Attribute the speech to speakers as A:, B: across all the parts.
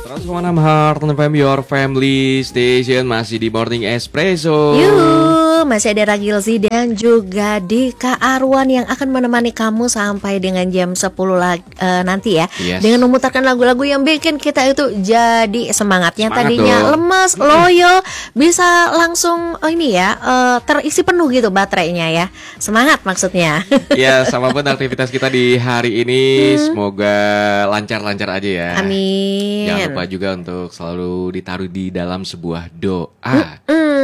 A: 106 Heart FM, your family station, masih di Morning Espresso.
B: Yuh, masih ada Ragilzi dan juga Dika Arwan yang akan menemani kamu sampai dengan jam 10 nanti ya.
A: Yes.
B: Dengan memutarkan lagu-lagu yang bikin kita itu jadi semangatnya.
A: Semangat
B: tadinya
A: dong.
B: lemes, loyo, bisa langsung terisi penuh gitu baterainya ya. Semangat maksudnya.
A: Ya, sama pun aktivitas kita di hari ini. Semoga lancar-lancar aja ya.
B: Amin.
A: Jangan lupa juga untuk selalu ditaruh di dalam sebuah doa.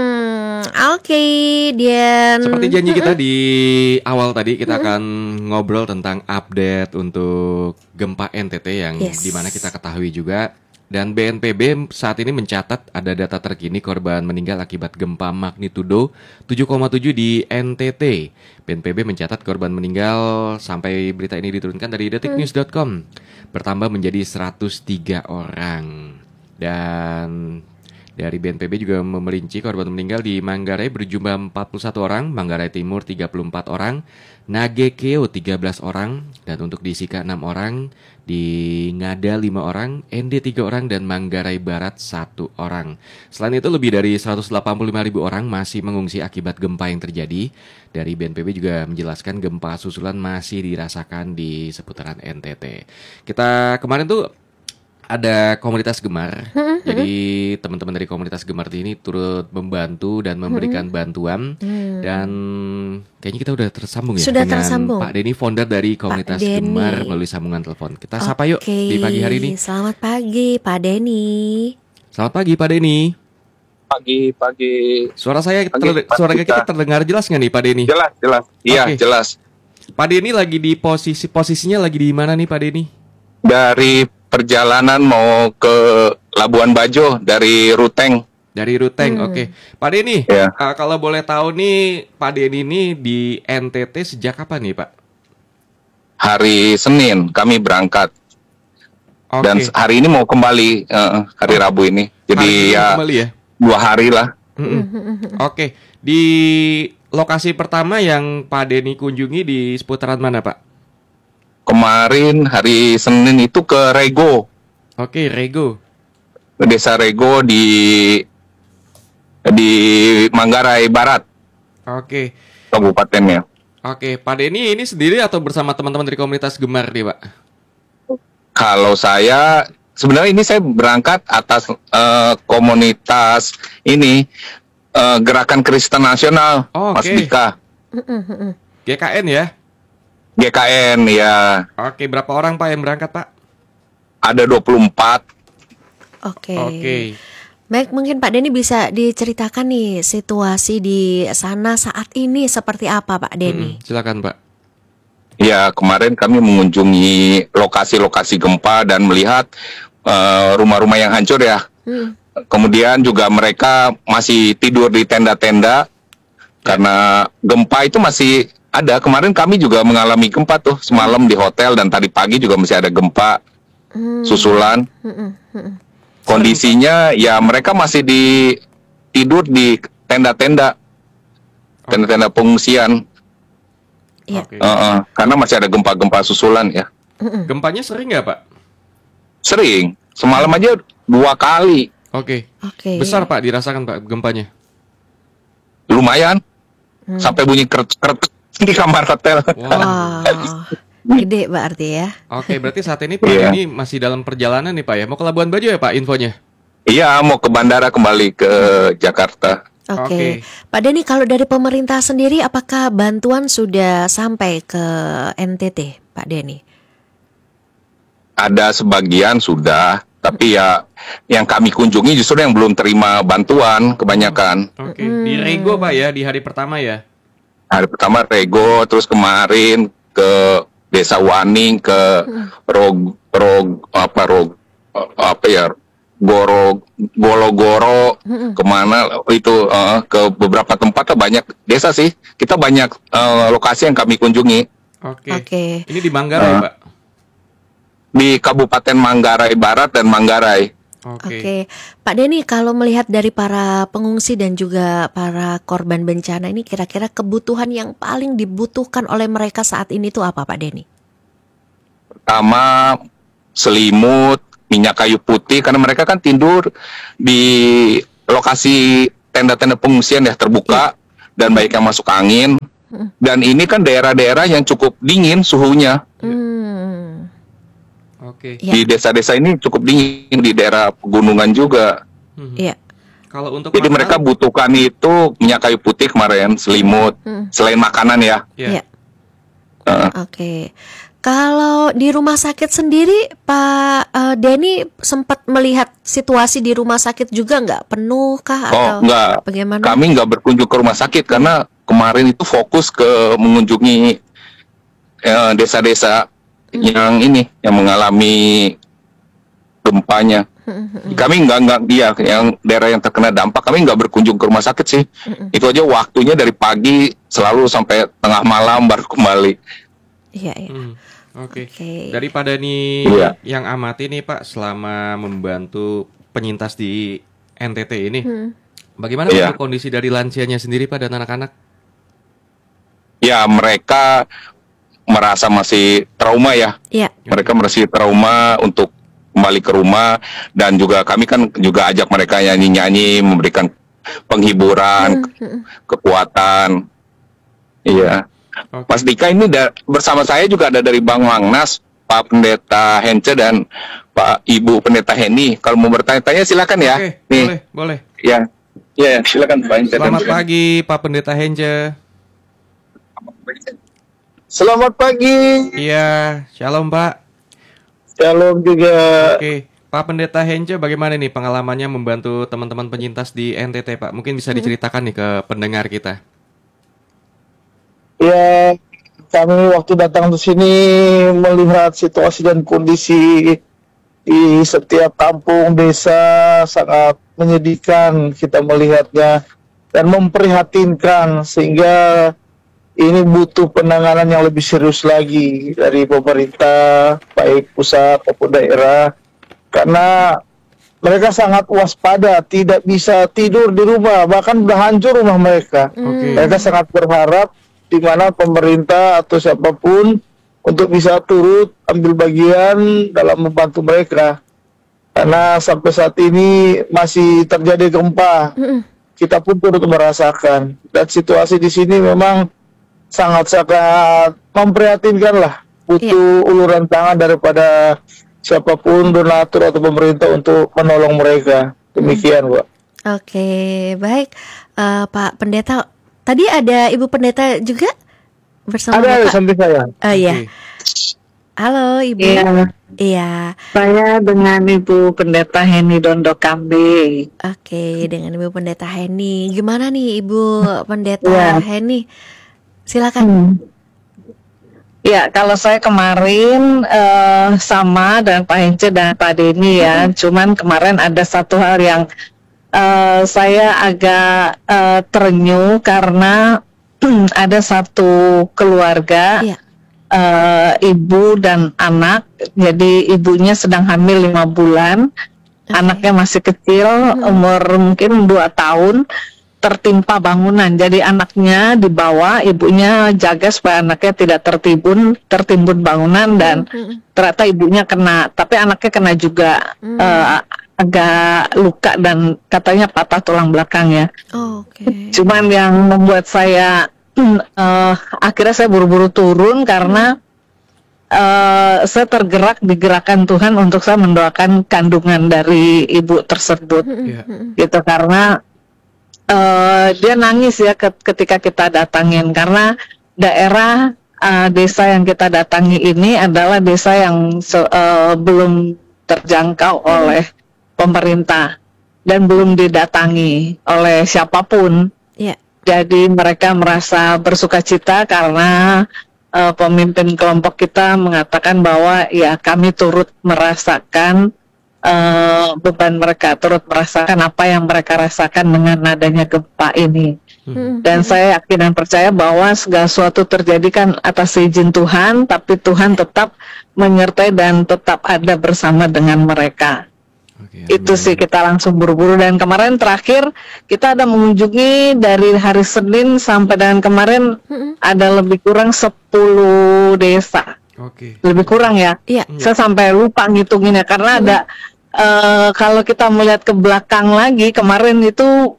B: Oke, Dian.
A: Seperti janji kita di awal tadi, kita akan ngobrol tentang update untuk gempa NTT yang dimana kita ketahui juga. Dan BNPB saat ini mencatat ada data terkini korban meninggal akibat gempa magnitudo 7,7 di NTT. BNPB mencatat korban meninggal sampai berita ini diturunkan dari detiknews.com bertambah menjadi 103 orang. Dan dari BNPB juga memerinci korban meninggal di Manggarai berjumlah 41 orang, Manggarai Timur 34 orang, Nagekeo 13 orang, dan untuk di Sika 6 orang, di Ngada 5 orang, ND 3 orang, dan Manggarai Barat 1 orang. Selain itu lebih dari 185.000 orang masih mengungsi akibat gempa yang terjadi. Dari BNPB juga menjelaskan gempa susulan masih dirasakan di seputaran NTT. Kita kemarin tuh ada komunitas Gemar, jadi teman-teman dari komunitas Gemar ini turut membantu dan memberikan bantuan. Dan kayaknya kita udah tersambung ya
B: Sudah
A: dengan
B: tersambung.
A: Pak Denny, founder dari komunitas Gemar melalui sambungan telepon. Kita sapa yuk di pagi hari ini.
B: Selamat pagi Pak Denny.
A: Selamat pagi Pak Denny.
C: Pagi.
A: Suara
C: Pagi,
A: kita terdengar jelas nggak nih Pak Denny?
C: Jelas. Iya,
A: Oke.
C: jelas.
A: Pak Denny lagi di posisinya lagi di mana nih Pak Denny?
C: Dari perjalanan mau ke Labuan Bajo dari Ruteng.
A: Dari Ruteng, oke. Pak Denny,
C: Ya.
A: kalau boleh tahu nih, Pak Denny ini di NTT sejak kapan nih Pak?
C: Hari Senin kami berangkat.
A: Oke.
C: Dan hari ini mau kembali hari Rabu ini.
A: Hari ini
C: Jadi ya
A: kembali ya?
C: 2 hari lah.
A: Oke, di lokasi pertama yang Pak Denny kunjungi di seputaran mana Pak?
C: Kemarin hari Senin itu ke Rego.
A: Oke, Rego.
C: Ke Desa Rego di Manggarai Barat,
A: Oke,
C: kabupatennya.
A: oke. Pak Denny ini sendiri atau bersama teman-teman dari komunitas Gemar nih Pak?
C: Kalau saya sebenarnya ini saya berangkat atas komunitas ini Gerakan Kristen Nasional,
A: Oh,
C: Mas
A: oke.
C: Dika.
A: GKN ya?
C: GKN ya,
A: Oke, berapa orang Pak yang berangkat Pak?
C: ada 24.
B: Oke.
A: Oke.
B: Baik, mungkin Pak Denny bisa diceritakan nih situasi di sana saat ini seperti apa Pak Denny?
A: Silakan Pak.
C: Ya, kemarin kami mengunjungi lokasi-lokasi gempa dan melihat rumah-rumah yang hancur ya. Kemudian juga mereka masih tidur di tenda-tenda karena gempa itu masih ada. Kemarin kami juga mengalami gempa tuh semalam di hotel dan tadi pagi juga masih ada gempa susulan. Kondisinya ya mereka masih tidur di tenda-tenda pengungsian.
B: Iya.
A: Oke.
C: Karena masih ada gempa-gempa susulan ya.
A: Gempanya sering nggak Pak?
C: Sering. Semalam aja 2 kali.
A: Oke.
B: Oke.
A: Besar Pak dirasakan Pak gempanya?
C: Lumayan. Sampai bunyi keret-keret di kamar hotel.
A: Wow.
B: Wah, gede berarti ya.
A: Oke, berarti saat ini Pak
C: Iya.
A: ini masih dalam perjalanan nih Pak ya. Mau ke Labuan Bajo ya Pak infonya?
C: Iya, mau ke bandara kembali ke Jakarta.
B: Oke. Pak Denny, kalau dari pemerintah sendiri apakah bantuan sudah sampai ke NTT, Pak Denny?
C: Ada sebagian sudah, tapi ya yang kami kunjungi justru yang belum terima bantuan kebanyakan.
A: Oke. Di Rego Pak ya di hari pertama ya?
C: Hari pertama Rego, terus kemarin ke Desa Waning, ke Gologoro, kemana itu ke beberapa tempat lah, banyak desa sih. Kita banyak lokasi yang kami kunjungi
A: Oke.
B: Oke.
A: Ini di Manggarai Pak?
C: di Kabupaten Manggarai Barat dan Manggarai.
B: Oke, Pak Denny, kalau melihat dari para pengungsi dan juga para korban bencana ini, kira-kira kebutuhan yang paling dibutuhkan oleh mereka saat ini itu apa, Pak Denny?
C: Pertama selimut, minyak kayu putih, karena mereka kan tidur di lokasi tenda-tenda pengungsian ya, terbuka dan banyak yang masuk angin. Dan ini kan daerah-daerah yang cukup dingin suhunya.
A: Oke.
C: Di desa-desa ini cukup dingin, di daerah pegunungan juga.
B: Iya.
A: Kalau untuk
C: Jadi mereka butuhkan itu minyak kayu putih kemarin, selimut, selain makanan ya.
B: Iya. Oke. Kalau di rumah sakit sendiri, Pak Denny sempat melihat situasi di rumah sakit juga nggak penuh kah atau
C: enggak.
B: bagaimana?
C: Kami nggak berkunjung ke rumah sakit karena kemarin itu fokus ke mengunjungi desa-desa yang mengalami gempanya. Kami nggak yang daerah yang terkena dampak, kami nggak berkunjung ke rumah sakit sih. Itu aja waktunya dari pagi selalu sampai tengah malam baru kembali.
B: Iya.
A: Oke. Daripada nih yang amati nih Pak, selama membantu penyintas di NTT ini, bagaimana untuk kondisi dari lansianya sendiri Pak dan anak-anak? Ya, mereka merasa masih trauma ya. Iya. Mereka masih trauma untuk kembali ke rumah, dan juga kami kan juga ajak mereka nyanyi-nyanyi, memberikan penghiburan, kekuatan. Iya. Mas Dika, ini bersama saya juga ada dari Bang Mangnas, Pak Pendeta Hence dan Pak Ibu Pendeta Heni. Kalau mau bertanya-tanya silakan ya. Oke,
C: nih.
A: boleh.
C: Ya, silakan Pak Hence.
A: Selamat pagi Pak Pendeta Hence.
D: Selamat pagi.
A: Iya, shalom Pak.
D: Shalom juga.
A: Oke, Pak Pendeta Hence, bagaimana nih pengalamannya membantu teman-teman penyintas di NTT Pak? Mungkin bisa diceritakan nih ke pendengar kita.
D: Ya, kami waktu datang ke sini melihat situasi dan kondisi di setiap kampung, desa sangat menyedihkan kita melihatnya dan memprihatinkan, sehingga ini butuh penanganan yang lebih serius lagi dari pemerintah, baik pusat maupun daerah, karena mereka sangat waspada, tidak bisa tidur di rumah, bahkan sudah hancur rumah mereka. Mereka sangat berharap di mana pemerintah atau siapapun untuk bisa turut ambil bagian dalam membantu mereka, karena sampai saat ini masih terjadi gempa. Kita pun turut merasakan, dan situasi di sini memang sangat-sangat memprihatinkan lah. Butuh uluran tangan daripada siapapun, donatur atau pemerintah untuk menolong mereka. Demikian, Pak.
B: Oke, baik. Pak Pendeta, tadi ada Ibu Pendeta juga bersama Bapak?
D: Ada sampai saya.
B: Iya. Halo Ibu. Iya.
E: Saya dengan Ibu Pendeta Heni Dondo Kambe.
B: Oke, dengan Ibu Pendeta Heni. Gimana nih Ibu Pendeta Heni? Silakan.
E: Ya, kalau saya kemarin sama dengan Pak Hence dan Pak Denny ya. Cuman kemarin ada satu hal yang saya agak terenyuh karena ada satu keluarga, ibu dan anak. Jadi ibunya sedang hamil 5 bulan, anaknya masih kecil, umur mungkin 2 tahun. Tertimpa bangunan, jadi anaknya dibawa, ibunya jaga supaya anaknya tidak tertimbun bangunan, dan ternyata ibunya kena, tapi anaknya kena juga, agak luka dan katanya patah tulang belakangnya. Cuman yang membuat saya akhirnya saya buru-buru turun karena saya tergerak digerakkan Tuhan untuk saya mendoakan kandungan dari ibu tersebut, gitu, karena dia nangis ya ketika kita datangin, karena daerah desa yang kita datangi ini adalah desa yang belum terjangkau oleh pemerintah dan belum didatangi oleh siapapun. Jadi mereka merasa bersukacita karena pemimpin kelompok kita mengatakan bahwa ya kami turut merasakan beban mereka, turut merasakan apa yang mereka rasakan dengan adanya gempa ini. Dan saya yakin dan percaya bahwa segala sesuatu terjadi kan atas izin Tuhan, tapi Tuhan tetap menyertai dan tetap ada bersama dengan mereka. Itu sih, kita langsung buru-buru, dan kemarin terakhir kita ada mengunjungi dari hari Senin sampai dengan kemarin ada lebih kurang 10 desa.
A: Oke.
E: lebih kurang ya.
B: Iya.
E: Saya sampai lupa ngitunginnya karena ada kalau kita melihat ke belakang lagi kemarin itu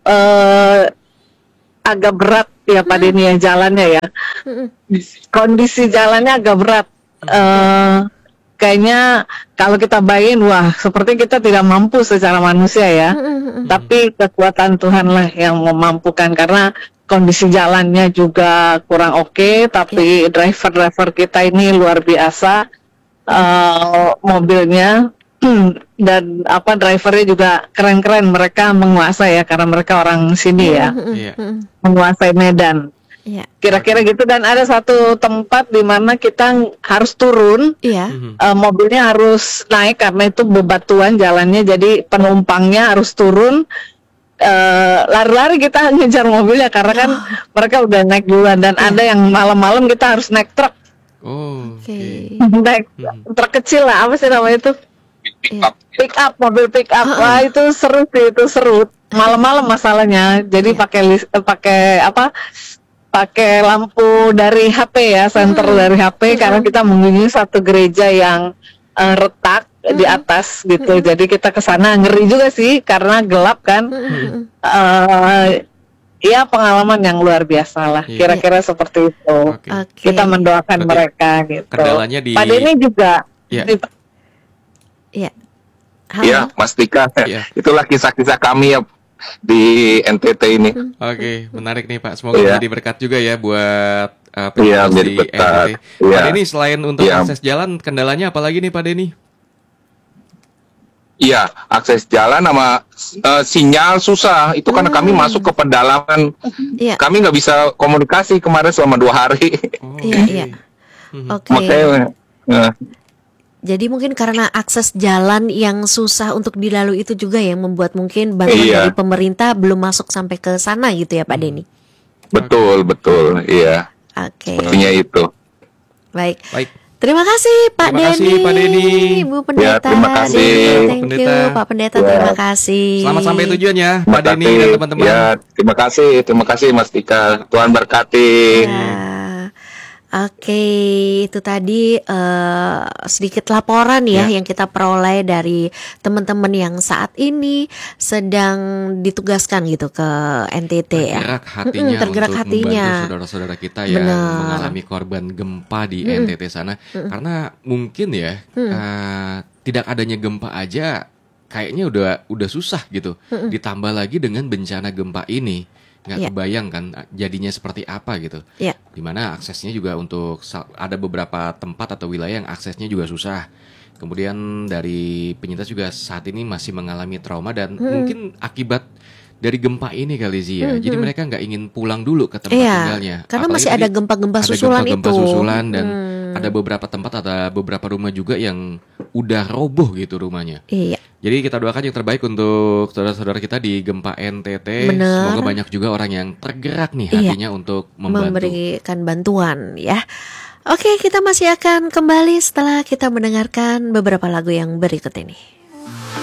E: agak berat ya Pak Denny ya jalannya ya. Kondisi jalannya agak berat. Kayaknya kalau kita bayangin wah seperti kita tidak mampu secara manusia ya. Tapi kekuatan Tuhan lah yang memampukan karena kondisi jalannya juga kurang oke, tapi driver kita ini luar biasa, mobilnya dan drivernya juga keren-keren, mereka menguasai ya karena mereka orang sini ya, menguasai Medan. Kira-kira gitu. Dan ada satu tempat di mana kita harus turun, mobilnya harus naik karena itu bebatuan jalannya, jadi penumpangnya harus turun. Lari-lari kita ngejar mobilnya karena kan mereka udah naik duluan dan ada yang malam-malam kita harus naik truk. Naik truk kecil lah, apa sih namanya itu? Pick up, mobil pick up. Wah itu seru sih, itu seru. Malam-malam masalahnya. Jadi pakai lampu dari HP ya, senter dari HP karena kita mengunjungi satu gereja yang retak di atas gitu. Jadi kita ke sana ngeri juga sih karena gelap kan. Ya pengalaman yang luar biasa lah. Kira-kira seperti itu. Kita mendoakan mereka gitu.
A: Kendalanya di
E: Pak Denny juga.
C: Iya, Mas Tika. Itulah kisah-kisah kami ya di NTT ini.
A: Oke, menarik nih Pak. Semoga menjadi berkat juga ya buat
C: penyintas
A: di NTT. Pak Denny, selain untuk akses jalan, kendalanya apa lagi nih Pak Denny?
C: Iya, akses jalan sama sinyal susah. Itu karena kami masuk ke pedalaman. Kami nggak bisa komunikasi kemarin selama 2 hari. Makanya,
B: jadi mungkin karena akses jalan yang susah untuk dilalui itu juga yang membuat mungkin bantuan dari pemerintah belum masuk sampai ke sana gitu ya Pak Denny.
C: Betul, iya. Sepertinya itu.
B: Baik. Terima kasih Pak Denny, Ibu Pendeta.
C: Terima kasih.
B: Thank you Pak Pendeta, terima kasih.
A: Selamat sampai tujuan ya Pak Denny dan teman-teman.
C: Ya, terima kasih Mas Tika. Tuhan berkati.
B: Oke, itu tadi sedikit laporan yang kita peroleh dari teman-teman yang saat ini sedang ditugaskan gitu ke NTT
A: tergerak hatinya untuk membantu saudara-saudara kita yang mengalami korban gempa di NTT sana. Karena mungkin tidak adanya gempa aja kayaknya udah susah gitu. Ditambah lagi dengan bencana gempa ini. Nggak kebayang kan jadinya seperti apa gitu. Dimana aksesnya juga untuk ada beberapa tempat atau wilayah yang aksesnya juga susah. Kemudian dari penyintas juga saat ini masih mengalami trauma dan mungkin akibat dari gempa ini kali Zia. Jadi mereka nggak ingin pulang dulu ke tempat tinggalnya.
B: Karena masih ada gempa-gempa susulan itu.
A: Dan ada beberapa tempat, ada beberapa rumah juga yang udah roboh gitu rumahnya. Jadi kita doakan yang terbaik untuk saudara-saudara kita di gempa NTT. Semoga banyak juga orang yang tergerak nih hatinya untuk
B: memberikan bantuan ya. Oke, kita masih akan kembali setelah kita mendengarkan beberapa lagu yang berikut ini.